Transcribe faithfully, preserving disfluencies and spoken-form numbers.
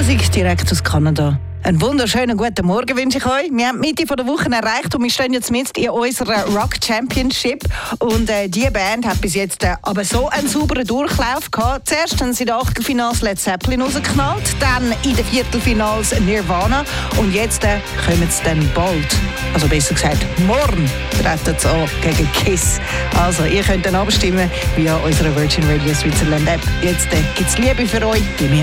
Musik direkt aus Kanada. Einen wunderschönen guten Morgen wünsche ich euch. Wir haben die Mitte der Woche erreicht und wir stehen jetzt mit in unserer Rock Championship. Und äh, diese Band hat bis jetzt äh, aber so einen sauberen Durchlauf gehabt. Zuerst haben sie in den Achtelfinals Led Zeppelin rausgeknallt, dann in den Viertelfinals Nirvana und jetzt äh, kommen sie dann bald, also besser gesagt morgen, treten sie an gegen Kiss. Also ihr könnt dann abstimmen via unserer Virgin Radio Switzerland App. Jetzt äh, gibt es Liebe für euch, die wir